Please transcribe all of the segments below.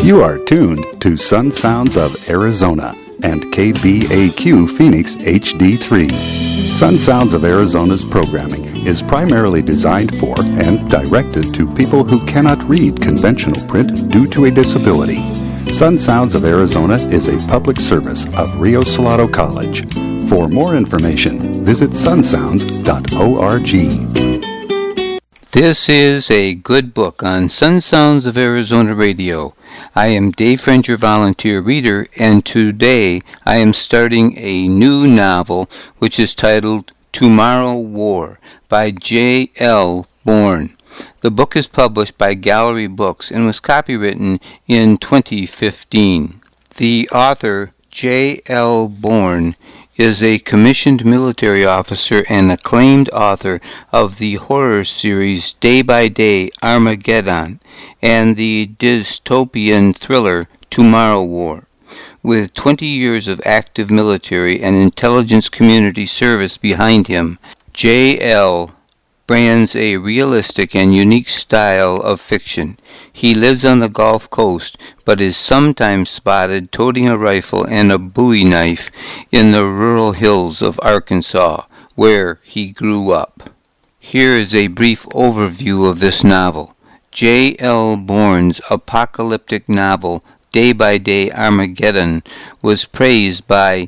You are tuned to Sun Sounds of Arizona and KBAQ Phoenix HD3. Sun Sounds of Arizona's programming is primarily designed for and directed to people who cannot read conventional print due to a disability. Sun Sounds of Arizona is a public service of Rio Salado College. For more information, visit sunsounds.org. This is a good book on Sun Sounds of Arizona Radio. I am Dave French, your volunteer reader, and today I am starting a new novel which is titled Tomorrow War by J.L. Bourne. The book is published by Gallery Books and was copywritten in 2015. The author, J.L. Bourne, is a commissioned military officer and acclaimed author of the horror series Day by Day Armageddon and the dystopian thriller Tomorrow War. With 20 years of active military and intelligence community service behind him, J.L. brands a realistic and unique style of fiction. He lives on the Gulf Coast, but is sometimes spotted toting a rifle and a bowie knife in the rural hills of Arkansas, where he grew up. Here is a brief overview of this novel. J.L. Bourne's apocalyptic novel, Day by Day Armageddon, was praised by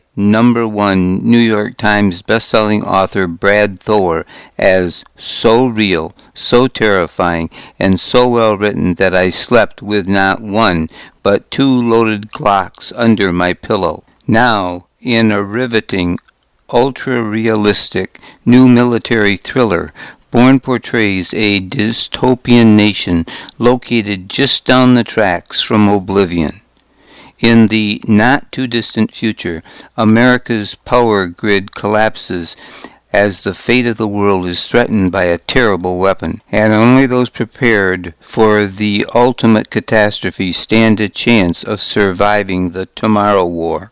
#1 New York Times bestselling author Brad Thor as so real, so terrifying, and so well written that I slept with not one, but 2 loaded Glocks under my pillow. Now, in a riveting, ultra-realistic new military thriller, Bourne portrays a dystopian nation located just down the tracks from oblivion. In the not-too-distant future, America's power grid collapses as the fate of the world is threatened by a terrible weapon, and only those prepared for the ultimate catastrophe stand a chance of surviving the Tomorrow War.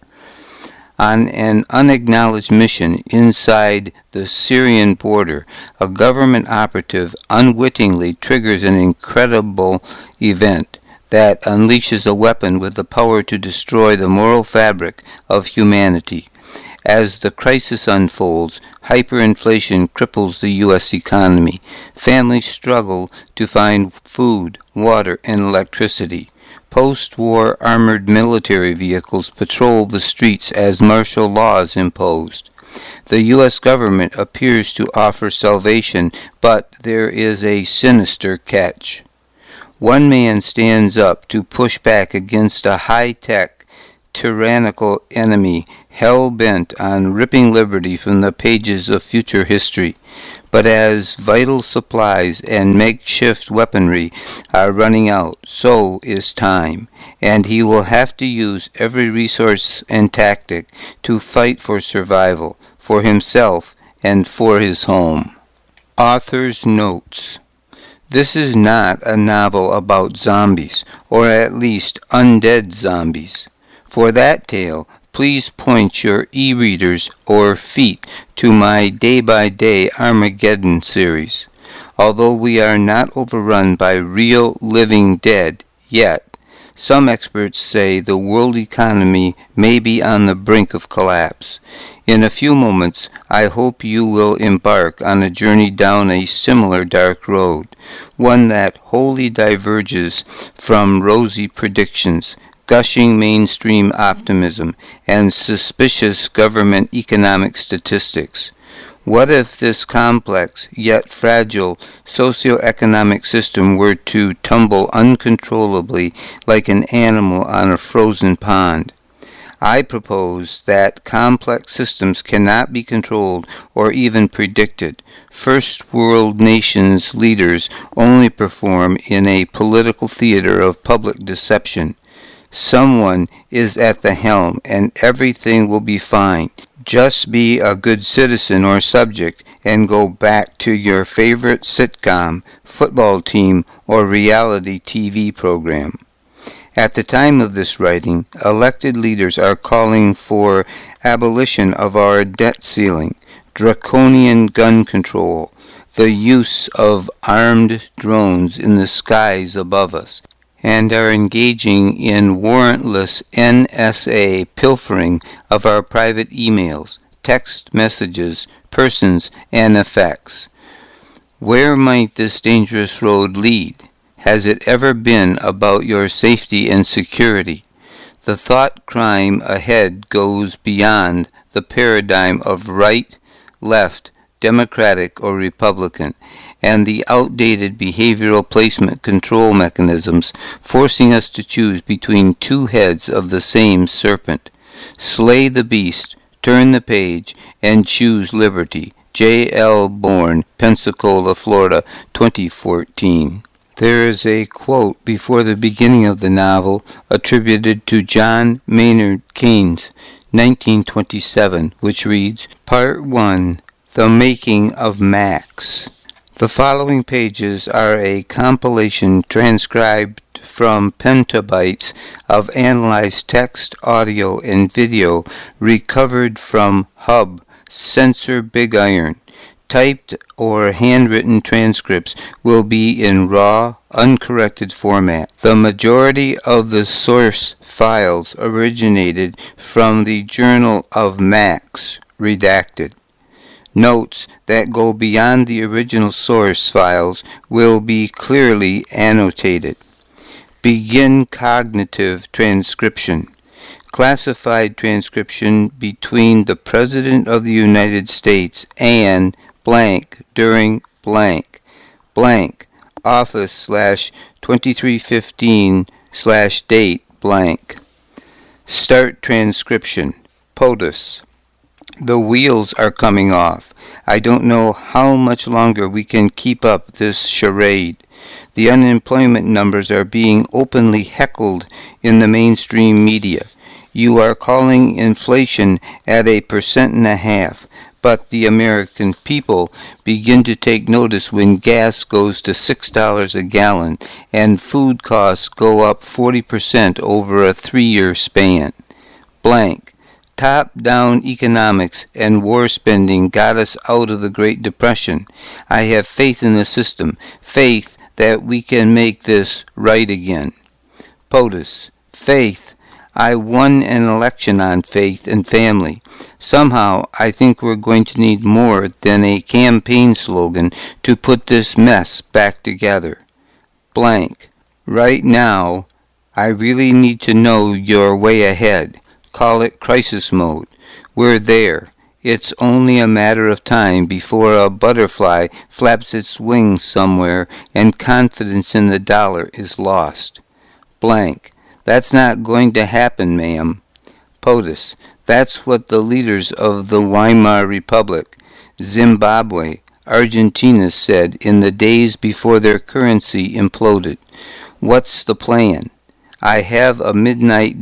On an unacknowledged mission inside the Syrian border, a government operative unwittingly triggers an incredible event that unleashes a weapon with the power to destroy the moral fabric of humanity. As the crisis unfolds, hyperinflation cripples the U.S. economy. Families struggle to find food, water, and electricity. Post-war armored military vehicles patrol the streets as martial law is imposed. The U.S. government appears to offer salvation, but there is a sinister catch. One man stands up to push back against a high-tech, tyrannical enemy hell-bent on ripping liberty from the pages of future history. But as vital supplies and makeshift weaponry are running out, so is time, and he will have to use every resource and tactic to fight for survival, for himself, and for his home. Author's Notes. This is not a novel about zombies, or at least undead zombies. For that tale, please point your e-readers or feet to my Day by Day Armageddon series. Although we are not overrun by real living dead yet, some experts say the world economy may be on the brink of collapse. In a few moments, I hope you will embark on a journey down a similar dark road, one that wholly diverges from rosy predictions, gushing mainstream optimism, and suspicious government economic statistics. What if this complex yet fragile socioeconomic system were to tumble uncontrollably like an animal on a frozen pond? I propose that complex systems cannot be controlled or even predicted. First world nations' leaders only perform in a political theater of public deception. Someone is at the helm and everything will be fine. Just be a good citizen or subject and go back to your favorite sitcom, football team, or reality TV program. At the time of this writing, elected leaders are calling for abolition of our debt ceiling, draconian gun control, the use of armed drones in the skies above us, and are engaging in warrantless NSA pilfering of our private emails, text messages, persons, and effects. Where might this dangerous road lead? Has it ever been about your safety and security? The thought crime ahead goes beyond the paradigm of right, left, Democratic, or Republican, and the outdated behavioral placement control mechanisms forcing us to choose between two heads of the same serpent. Slay the beast, turn the page, and choose liberty. J. L. Bourne, Pensacola, Florida, 2014. There is a quote before the beginning of the novel attributed to John Maynard Keynes, 1927, which reads, Part 1, The Making of Max. The following pages are a compilation transcribed from petabytes of analyzed text, audio, and video recovered from Hub, Censor Big Iron. Typed or handwritten transcripts will be in raw, uncorrected format. The majority of the source files originated from the Journal of Max, redacted. Notes that go beyond the original source files will be clearly annotated. Begin cognitive transcription. Classified transcription between the President of the United States and blank during blank office /2315/date blank. Start transcription. POTUS. The wheels are coming off. I don't know how much longer we can keep up this charade. The unemployment numbers are being openly heckled in the mainstream media. You are calling inflation at 1.5%, but the American people begin to take notice when gas goes to $6 a gallon and food costs go up 40% over a 3-year span. Blank. Top-down economics and war spending got us out of the Great Depression. I have faith in the system, faith that we can make this right again. POTUS. Faith. I won an election on faith and family. Somehow, I think we're going to need more than a campaign slogan to put this mess back together. Blank. Right now, I really need to know you're way ahead. Call it crisis mode. We're there. It's only a matter of time before a butterfly flaps its wings somewhere and confidence in the dollar is lost. Blank. That's not going to happen, ma'am. POTUS. That's what the leaders of the Weimar Republic, Zimbabwe, Argentina said in the days before their currency imploded. What's the plan? I have a midnight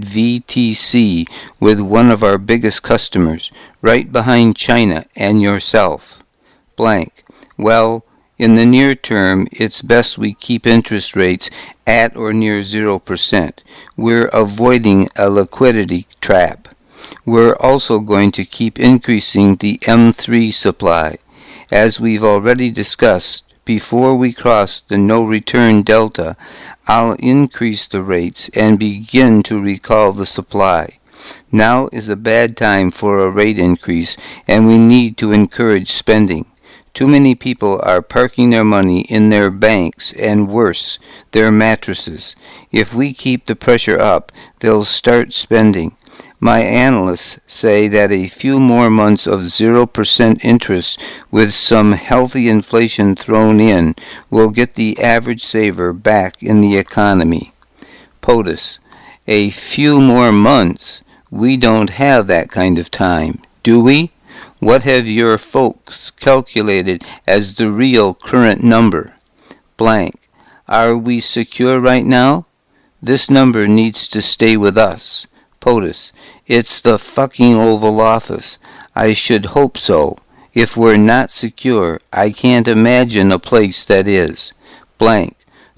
VTC with one of our biggest customers, right behind China and yourself. Blank. Well, in the near term, it's best we keep interest rates at or near 0%. We're avoiding a liquidity trap. We're also going to keep increasing the M3 supply. As we've already discussed, before we cross the no-return delta, I'll increase the rates and begin to recall the supply. Now is a bad time for a rate increase, and we need to encourage spending. Too many people are parking their money in their banks and worse, their mattresses. If we keep the pressure up, they'll start spending. My analysts say that a few more months of 0% interest with some healthy inflation thrown in will get the average saver back in the economy. POTUS. A few more months? We don't have that kind of time, do we? What have your folks calculated as the real current number? Blank. Are we secure right now? This number needs to stay with us. POTUS. It's the fucking Oval Office. I should hope so. If we're not secure, I can't imagine a place that is. Blank.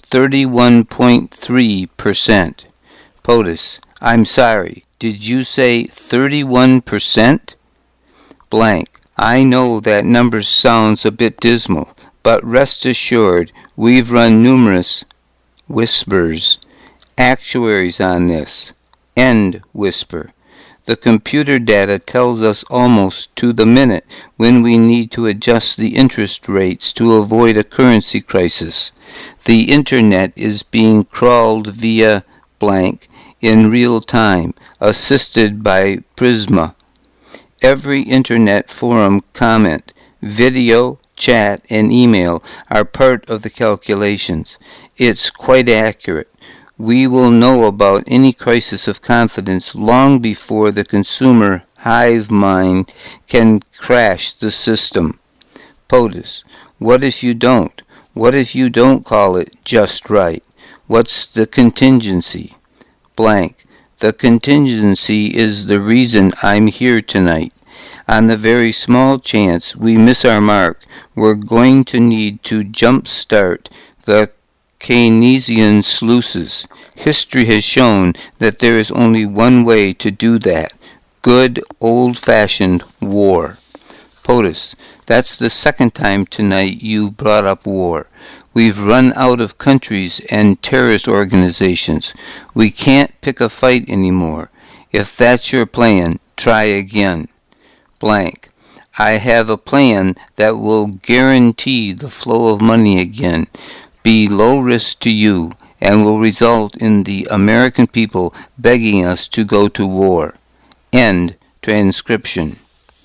31.3%. POTUS. I'm sorry. Did you say 31%? Blank. I know that number sounds a bit dismal, but rest assured we've run numerous whispers Actuaries on this. End whisper. The computer data tells us almost to the minute when we need to adjust the interest rates to avoid a currency crisis. The internet is being crawled via blank in real time, assisted by Prisma. Every internet forum comment, video, chat, and email are part of the calculations. It's quite accurate. We will know about any crisis of confidence long before the consumer hive mind can crash the system. POTUS. What if you don't? What if you don't call it just right? What's the contingency? Blank. The contingency is the reason I'm here tonight. On the very small chance we miss our mark, we're going to need to jump-start the Keynesian sluices. History has shown that there is only one way to do that. Good old-fashioned war. POTUS. That's the second time tonight you brought up war. We've run out of countries and terrorist organizations. We can't pick a fight anymore. If that's your plan, try again. Blank. I have a plan that will guarantee the flow of money again, be low risk to you, and will result in the American people begging us to go to war. End transcription.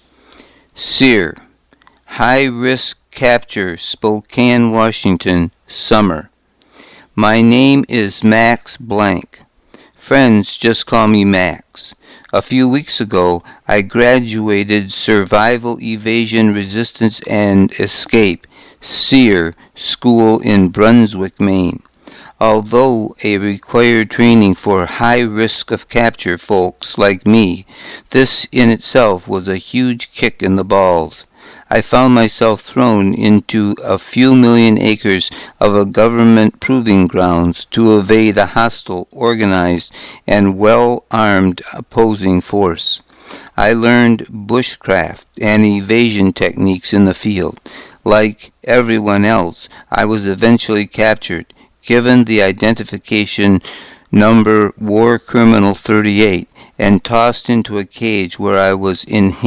SEER. High Risk Capture, Spokane, Washington, summer. My name is Max Blank. Friends just call me Max. A few weeks ago, I graduated Survival, Evasion, Resistance, and Escape, SEER, school in Brunswick, Maine. Although a required training for high risk of capture folks like me, this in itself was a huge kick in the balls. I found myself thrown into a few million acres of a government proving grounds to evade a hostile, organized, and well-armed opposing force. I learned bushcraft and evasion techniques in the field. Like everyone else, I was eventually captured, given the identification number War Criminal 38, and tossed into a cage where I was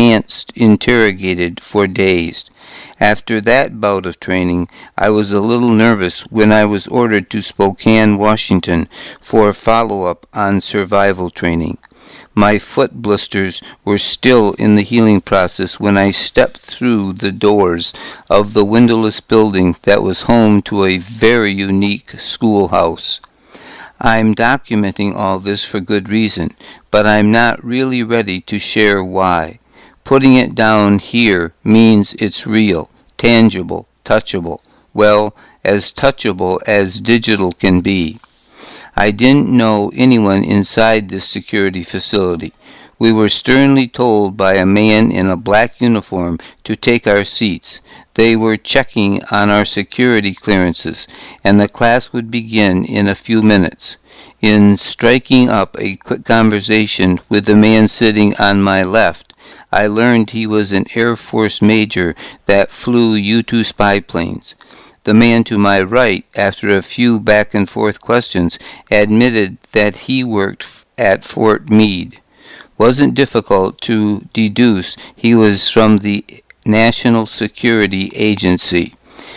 interrogated for days. After that bout of training, I was a little nervous when I was ordered to Spokane, Washington, for follow-up on survival training. My foot blisters were still in the healing process when I stepped through the doors of the windowless building that was home to a very unique schoolhouse. I'm documenting all this for good reason, but I'm not really ready to share why. Putting it down here means it's real, tangible, touchable. Well, as touchable as digital can be. I didn't know anyone inside this security facility. We were sternly told by a man in a black uniform to take our seats. They were checking on our security clearances, and the class would begin in a few minutes. In striking up a quick conversation with the man sitting on my left, I learned he was an Air Force major that flew U-2 spy planes. The man to my right, after a few back-and-forth questions, admitted that he worked at Fort Meade. Wasn't difficult to deduce he was from the National Security Agency.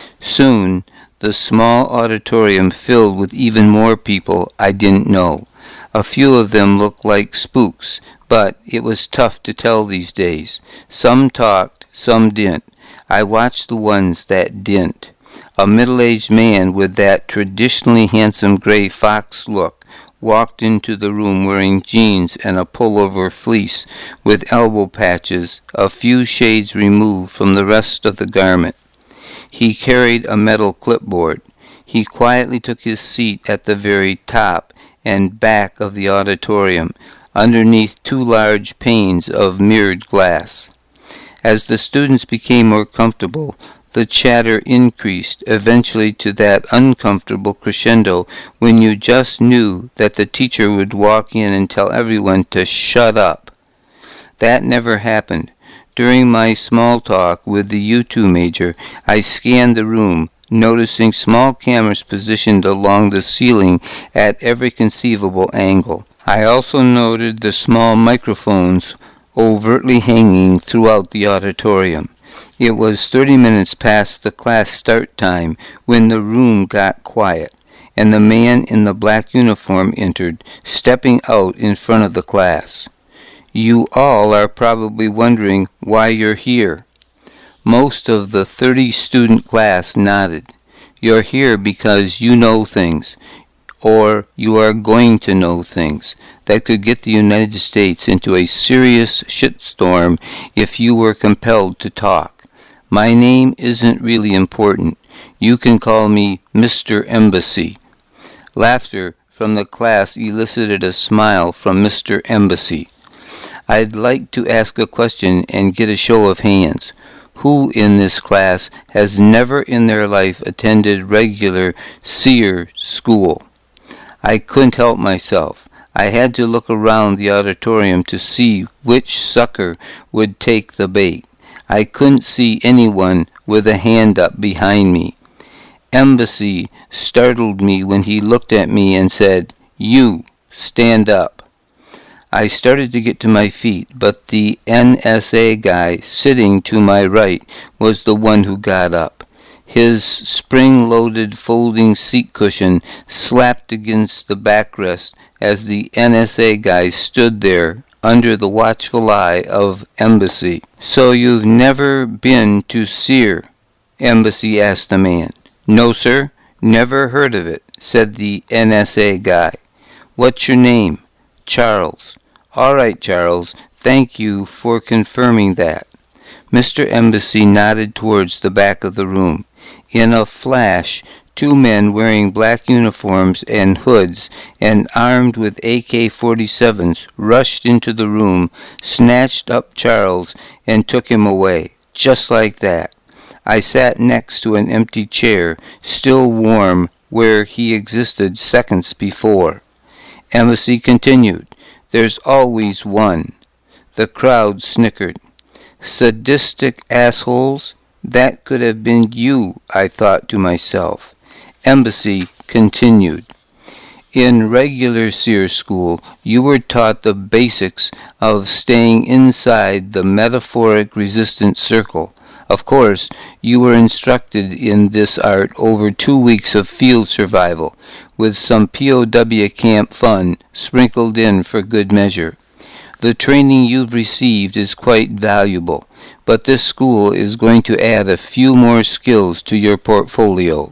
Soon, the small auditorium filled with even more people I didn't know. A few of them looked like spooks, but it was tough to tell these days. Some talked, some didn't. I watched the ones that didn't. A middle-aged man with that traditionally handsome gray fox look walked into the room wearing jeans and a pullover fleece with elbow patches a few shades removed from the rest of the garment. He carried a metal clipboard. He quietly took his seat at the very top and back of the auditorium, underneath two large panes of mirrored glass. As the students became more comfortable, the chatter increased, eventually to that uncomfortable crescendo when you just knew that the teacher would walk in and tell everyone to shut up. That never happened. During my small talk with the U-2 major, I scanned the room, noticing small cameras positioned along the ceiling at every conceivable angle. I also noted the small microphones overtly hanging throughout the auditorium. It was 30 minutes past the class start time when the room got quiet, and the man in the black uniform entered, stepping out in front of the class. "You all are probably wondering why you're here." Most of the 30-student class nodded. "You're here because you know things, or you are going to know things, that could get the United States into a serious shitstorm if you were compelled to talk. My name isn't really important. You can call me Mr. Embassy." Laughter from the class elicited a smile from Mr. Embassy. "I'd like to ask a question and get a show of hands. Who in this class has never in their life attended regular SEER school?" I couldn't help myself. I had to look around the auditorium to see which sucker would take the bait. I couldn't see anyone with a hand up behind me. Embassy startled me when he looked at me and said, "You, stand up." I started to get to my feet, but the NSA guy sitting to my right was the one who got up. His spring-loaded folding seat cushion slapped against the backrest as the NSA guy stood there under the watchful eye of Embassy. "So you've never been to SEER?" Embassy asked the man. "No, sir. Never heard of it," said the NSA guy. "What's your name?" "Charles." "All right, Charles. Thank you for confirming that." Mr. Embassy nodded towards the back of the room. In a flash, two men wearing black uniforms and hoods and armed with AK-47s rushed into the room, snatched up Charles, and took him away, just like that. I sat next to an empty chair, still warm where he existed seconds before. Embassy continued, "There's always one." The crowd snickered. "Sadistic assholes? That could have been you," I thought to myself. Embassy continued. "In regular SEER school, you were taught the basics of staying inside the metaphoric resistance circle. Of course, you were instructed in this art over 2 weeks of field survival, with some POW camp fun sprinkled in for good measure. The training you've received is quite valuable, but this school is going to add a few more skills to your portfolio."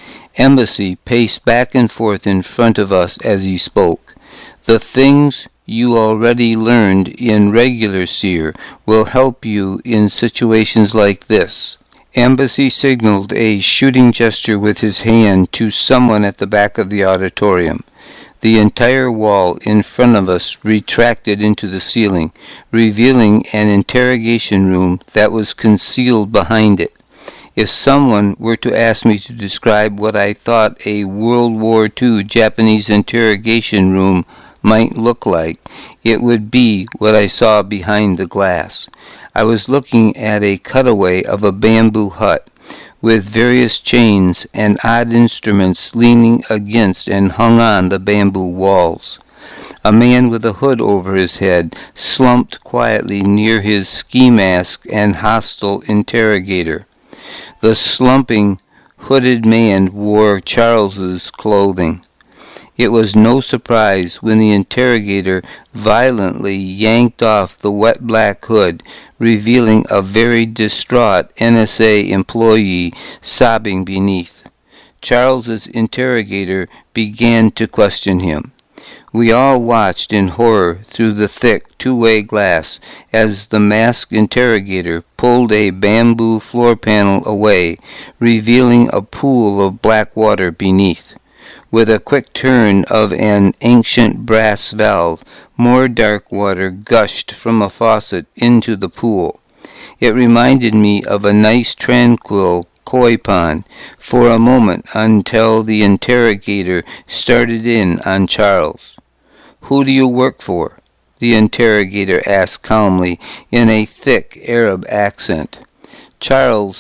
Embassy paced back and forth in front of us as he spoke. "The things you already learned in regular SEER will help you in situations like this." Embassy signaled a shooting gesture with his hand to someone at the back of the auditorium. The entire wall in front of us retracted into the ceiling, revealing an interrogation room that was concealed behind it. If someone were to ask me to describe what I thought a World War II Japanese interrogation room might look like, it would be what I saw behind the glass. I was looking at a cutaway of a bamboo hut, with various chains and odd instruments leaning against and hung on the bamboo walls. A man with a hood over his head slumped quietly near his ski mask and hostile interrogator. The slumping, hooded man wore Charles's clothing. It was no surprise when the interrogator violently yanked off the wet black hood, revealing a very distraught NSA employee sobbing beneath. Charles's interrogator began to question him. We all watched in horror through the thick two-way glass as the masked interrogator pulled a bamboo floor panel away, revealing a pool of black water beneath. With a quick turn of an ancient brass valve, more dark water gushed from a faucet into the pool. It reminded me of a nice tranquil koi pond for a moment until the interrogator started in on Charles. "Who do you work for?" the interrogator asked calmly in a thick Arab accent. Charles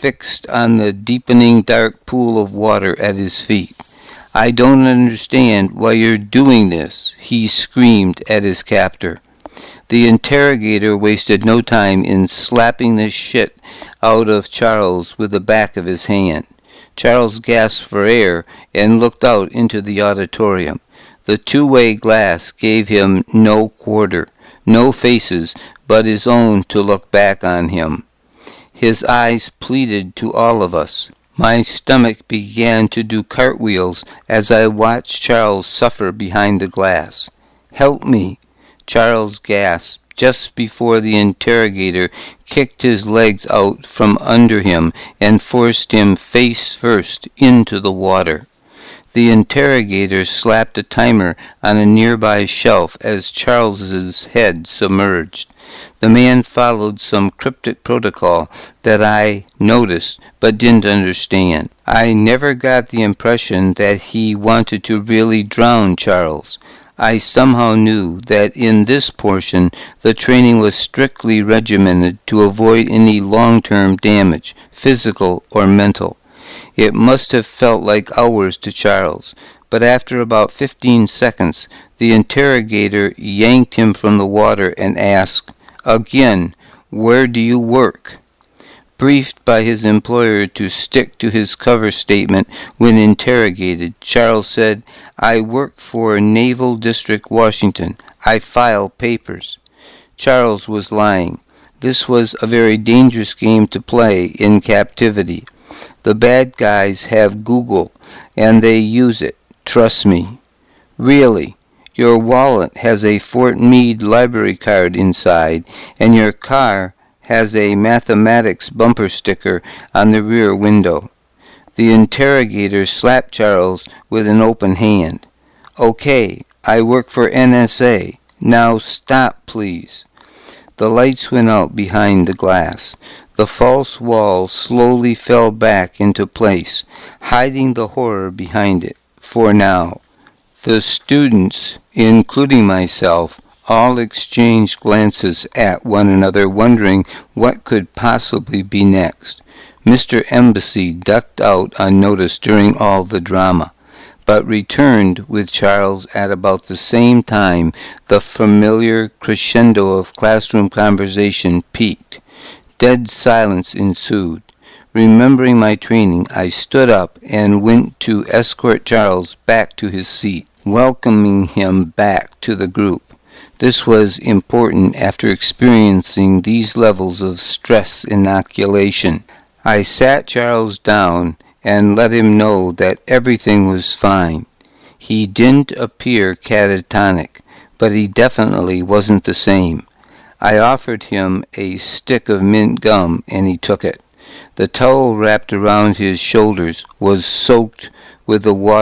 fixed on the deepening dark pool of water at his feet. "I don't understand why you're doing this," he screamed at his captor. The interrogator wasted no time in slapping the shit out of Charles with the back of his hand. Charles gasped for air and looked out into the auditorium. The two-way glass gave him no quarter, no faces but his own to look back on him. His eyes pleaded to all of us. My stomach began to do cartwheels as I watched Charles suffer behind the glass. "Help me," Charles gasped just before the interrogator kicked his legs out from under him and forced him face first into the water. The interrogator slapped a timer on a nearby shelf as Charles's head submerged. The man followed some cryptic protocol that I noticed but didn't understand. I never got the impression that he wanted to really drown Charles. I somehow knew that in this portion the training was strictly regimented to avoid any long-term damage, physical or mental. It must have felt like hours to Charles, but after about 15 seconds, the interrogator yanked him from the water and asked, again, "Where do you work?" Briefed by his employer to stick to his cover statement when interrogated, Charles said, "I work for Naval District, Washington. I file papers." Charles was lying. This was a very dangerous game to play in captivity. The bad guys have Google, and they use it. Trust me. "Really? Your wallet has a Fort Meade library card inside, and your car has a mathematics bumper sticker on the rear window." The interrogator slapped Charles with an open hand. "Okay, I work for NSA. Now stop, please." The lights went out behind the glass. The false wall slowly fell back into place, hiding the horror behind it, for now. The students, including myself, all exchanged glances at one another, wondering what could possibly be next. Mr. Embassy ducked out unnoticed during all the drama, but returned with Charles at about the same time the familiar crescendo of classroom conversation peaked. Dead silence ensued. Remembering my training, I stood up and went to escort Charles back to his seat, welcoming him back to the group. This was important after experiencing these levels of stress inoculation. I sat Charles down and let him know that everything was fine. He didn't appear catatonic, but he definitely wasn't the same. I offered him a stick of mint gum, and he took it. The towel wrapped around his shoulders was soaked with the water